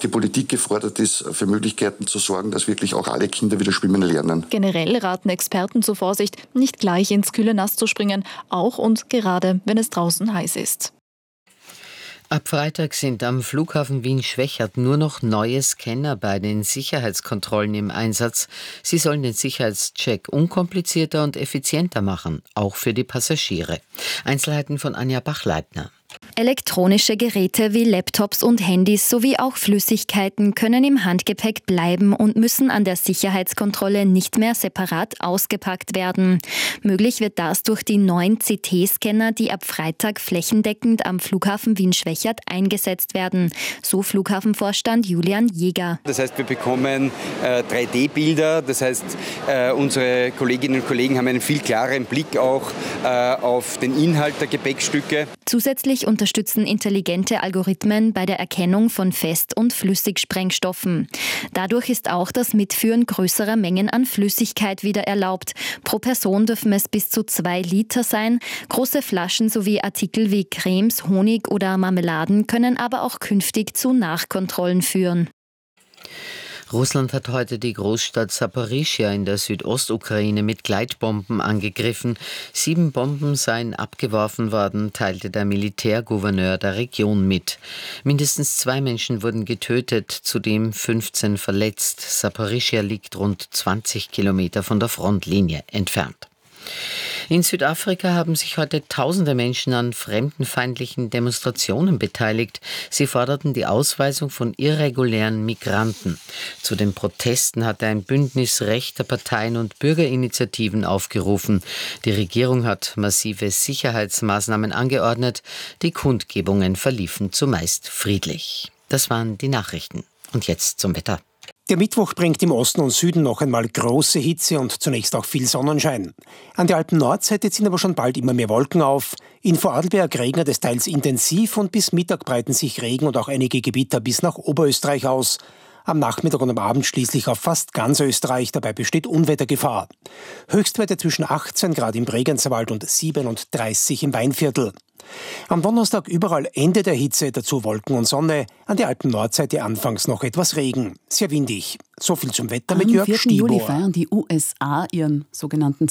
die Politik gefordert ist, für Möglichkeiten zu sorgen, dass wirklich auch alle Kinder wieder schwimmen lernen. Generell raten Experten zur Vorsicht, nicht gleich ins kühle Nass zu springen, auch und gerade, wenn es draußen heiß ist. Ab Freitag sind am Flughafen Wien-Schwechat nur noch neue Scanner bei den Sicherheitskontrollen im Einsatz. Sie sollen den Sicherheitscheck unkomplizierter und effizienter machen, auch für die Passagiere. Einzelheiten von Anja Bachleitner. Elektronische Geräte wie Laptops und Handys sowie auch Flüssigkeiten können im Handgepäck bleiben und müssen an der Sicherheitskontrolle nicht mehr separat ausgepackt werden. Möglich wird das durch die neuen CT-Scanner, die ab Freitag flächendeckend am Flughafen Wien-Schwechat eingesetzt werden, so Flughafenvorstand Julian Jäger. Das heißt, wir bekommen 3D-Bilder, das heißt, unsere Kolleginnen und Kollegen haben einen viel klareren Blick auch auf den Inhalt der Gepäckstücke. Zusätzlich unterstützen intelligente Algorithmen bei der Erkennung von Fest- und Flüssigsprengstoffen. Dadurch ist auch das Mitführen größerer Mengen an Flüssigkeit wieder erlaubt. Pro Person dürfen es bis zu 2 Liter sein. Große Flaschen sowie Artikel wie Cremes, Honig oder Marmeladen können aber auch künftig zu Nachkontrollen führen. Russland hat heute die Großstadt Saporischschja in der Südostukraine mit Gleitbomben angegriffen. 7 Bomben seien abgeworfen worden, teilte der Militärgouverneur der Region mit. Mindestens 2 Menschen wurden getötet, zudem 15 verletzt. Saporischschja liegt rund 20 Kilometer von der Frontlinie entfernt. In Südafrika haben sich heute tausende Menschen an fremdenfeindlichen Demonstrationen beteiligt. Sie forderten die Ausweisung von irregulären Migranten. Zu den Protesten hatte ein Bündnis rechter Parteien und Bürgerinitiativen aufgerufen. Die Regierung hat massive Sicherheitsmaßnahmen angeordnet. Die Kundgebungen verliefen zumeist friedlich. Das waren die Nachrichten. Und jetzt zum Wetter. Der Mittwoch bringt im Osten und Süden noch einmal große Hitze und zunächst auch viel Sonnenschein. An der Alpen-Nordseite ziehen aber schon bald immer mehr Wolken auf. In Vorarlberg regnet es teils intensiv und bis Mittag breiten sich Regen und auch einige Gewitter bis nach Oberösterreich aus. Am Nachmittag und am Abend schließlich auf fast ganz Österreich, dabei besteht Unwettergefahr. Höchstwerte zwischen 18 Grad im Bregenzerwald und 37 im Weinviertel. Am Donnerstag überall Ende der Hitze, dazu Wolken und Sonne. An der Alpen-Nordseite anfangs noch etwas Regen. Sehr windig. So viel zum Wetter mit Jörg Stiebor. Am 4. Juli feiern die USA ihren sogenannten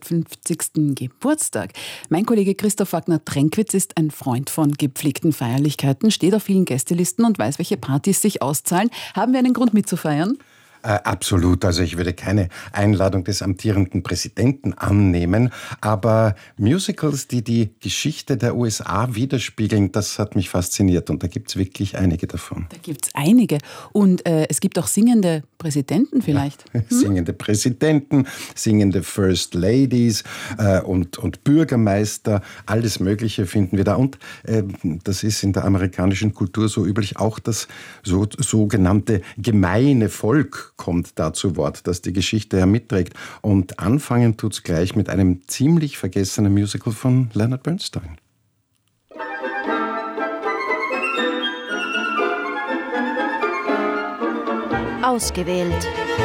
250. Geburtstag. Mein Kollege Christoph Wagner-Tränkwitz ist ein Freund von gepflegten Feierlichkeiten, steht auf vielen Gästelisten und weiß, welche Partys sich auszahlen. Haben wir einen Grund mitzufeiern? Absolut. Also ich würde keine Einladung des amtierenden Präsidenten annehmen, aber Musicals, die die Geschichte der USA widerspiegeln, das hat mich fasziniert und da gibt es wirklich einige davon. Da gibt es einige und es gibt auch singende Präsidenten vielleicht. Ja, singende Präsidenten, singende First Ladies und Bürgermeister, alles Mögliche finden wir da und das ist in der amerikanischen Kultur so üblich, auch das sogenannte gemeine Volk kommt da zu Wort, das die Geschichte ja mitträgt. Und anfangen tut's gleich mit einem ziemlich vergessenen Musical von Leonard Bernstein. Ausgewählt.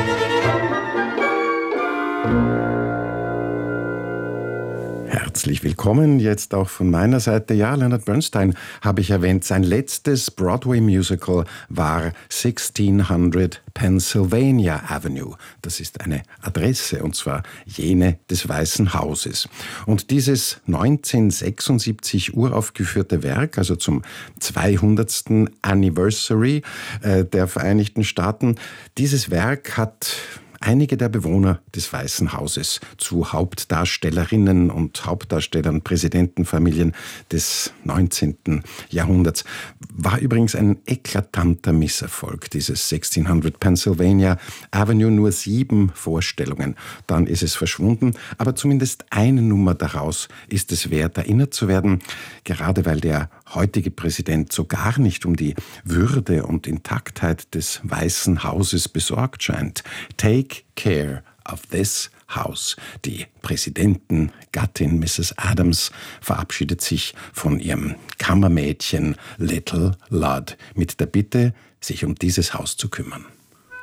Herzlich willkommen, jetzt auch von meiner Seite. Ja, Leonard Bernstein habe ich erwähnt. Sein letztes Broadway-Musical war 1600 Pennsylvania Avenue. Das ist eine Adresse, und zwar jene des Weißen Hauses. Und dieses 1976 uraufgeführte Werk, also zum 200. Anniversary der Vereinigten Staaten, dieses Werk hat einige der Bewohner des Weißen Hauses zu Hauptdarstellerinnen und Hauptdarstellern, Präsidentenfamilien des 19. Jahrhunderts. War übrigens ein eklatanter Misserfolg, dieses 1600 Pennsylvania Avenue, nur 7 Vorstellungen. Dann ist es verschwunden, aber zumindest eine Nummer daraus ist es wert, erinnert zu werden, gerade weil der heutige Präsident so gar nicht um die Würde und Intaktheit des Weißen Hauses besorgt scheint. Take care of this house. Die Präsidentengattin Mrs. Adams verabschiedet sich von ihrem Kammermädchen Little Lud mit der Bitte, sich um dieses Haus zu kümmern.